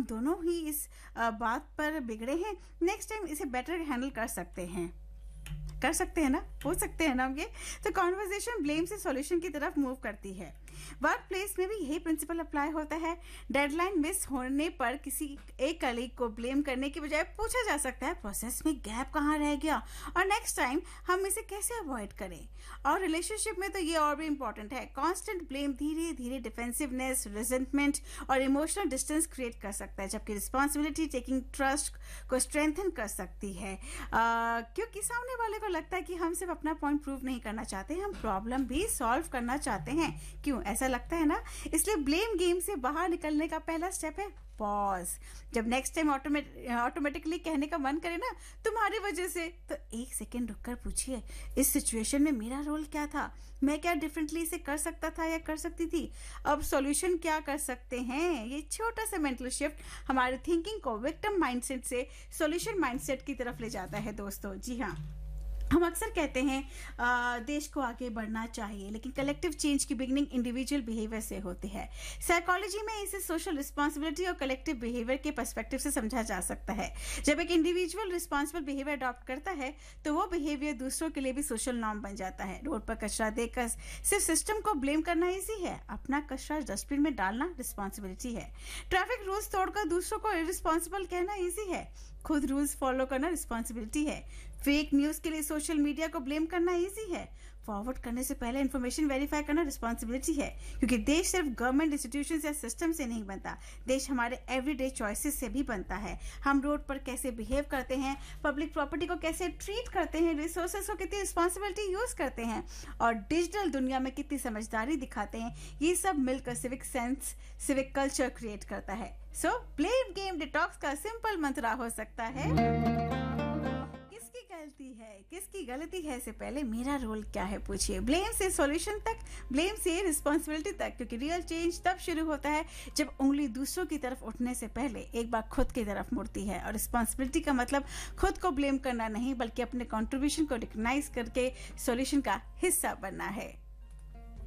दोनों ही इस बात पर बिगड़े हैं, नेक्स्ट टाइम इसे बेटर हैंडल कर सकते हैं ना, हो सकते हैं ना हम ये। तो कॉन्वर्जेशन ब्लेम से सॉल्यूशन की तरफ मूव करती है। वर्क प्लेस में भी यही प्रिंसिपल अप्लाई होता है। डेडलाइन मिस होने पर किसी एक कलीग को ब्लेम करने की बजाय पूछा जा सकता है प्रोसेस में गैप कहाँ रह गया और नेक्स्ट टाइम हम इसे कैसे अवॉइड करें। और रिलेशनशिप में तो ये और भी इंपॉर्टेंट है। कांस्टेंट ब्लेम धीरे धीरे डिफेंसिवनेस, रिजेंटमेंट और इमोशनल डिस्टेंस क्रिएट कर सकता है, जबकि रिस्पॉन्सिबिलिटी टेकिंग ट्रस्ट को स्ट्रेंथन कर सकती है, क्योंकि सामने वाले को लगता है कि हम सिर्फ अपना पॉइंट प्रूव नहीं करना चाहते, हम प्रॉब्लम भी सॉल्व करना चाहते हैं। क्यों ऐसा लगता है ना? इसलिए ब्लेम गेम से बाहर निकलने का पहला स्टेप है पॉज। जब नेक्स्ट टाइम ऑटोमेटिकली कहने का मन करे ना तुम्हारी वजह से, तो एक सेकेंड रुककर पूछिए इस सिचुएशन में मेरा रोल क्या था, मैं क्या डिफरेंटली इसे कर सकता था या कर सकती थी, अब सॉल्यूशन क्या कर सकते हैं। ये छोटा सा मेंटल शिफ्ट हमारे थिंकिंग को विक्टिम माइंडसेट से सॉल्यूशन माइंडसेट की तरफ ले जाता है दोस्तों। जी हाँ, हम अक्सर कहते हैं देश को आगे बढ़ना चाहिए, लेकिन कलेक्टिव चेंज की बिगिनिंग इंडिविजुअल बिहेवियर से होती है। साइकोलॉजी में इसे सोशल रिस्पॉन्सिबिलिटी और कलेक्टिव बिहेवियर के पर्सपेक्टिव से समझा जा सकता है। जब एक इंडिविजुअल रिस्पॉन्सिबल बिहेवियर अडॉप्ट करता है तो वो बिहेवियर दूसरों के लिए भी सोशल नॉर्म बन जाता है। रोड पर कचरा देखकर सिर्फ सिस्टम को ब्लेम करना ईजी है, अपना कचरा डस्टबिन में डालना रिस्पॉन्सिबिलिटी है। ट्रैफिक रूल्स तोड़कर दूसरों को इररिस्पॉन्सिबल कहना ईजी है, खुद रूल्स फॉलो करना रिस्पॉन्सिबिलिटी है। फेक न्यूज के लिए सोशल मीडिया को ब्लेम करना इजी है, फॉरवर्ड करने से पहले इन्फॉर्मेशन वेरीफाई करना रिस्पॉन्सिबिलिटी है, क्योंकि देश सिर्फ गवर्नमेंट इंस्टीट्यूशन या सिस्टम से नहीं बनता, देश हमारे एवरीडे चॉइसेस से भी बनता है। हम रोड पर कैसे बिहेव करते हैं, पब्लिक प्रॉपर्टी को कैसे ट्रीट करते हैं, रिसोर्सेज को कितनी रिस्पॉन्सिबिलिटी यूज करते हैं और डिजिटल दुनिया में कितनी समझदारी दिखाते हैं, ये सब मिलकर civic sense, civic culture create करता है। सो ब्लेम गेम डिटॉक्स का सिंपल मंत्र हो सकता है किसकी गलती है, किसकी गलती है से पहले मेरा रोल क्या है पूछिए। ब्लेम से सॉल्यूशन तक, ब्लेम से रिस्पॉन्सिबिलिटी तक, क्योंकि रियल चेंज तब शुरू होता है जब उंगली दूसरों की तरफ उठने से पहले एक बार खुद की तरफ मुड़ती है। और रिस्पॉन्सिबिलिटी का मतलब खुद को ब्लेम करना नहीं, बल्कि अपने कॉन्ट्रीब्यूशन को रिकॉग्नाइज करके सॉल्यूशन का हिस्सा बनना है।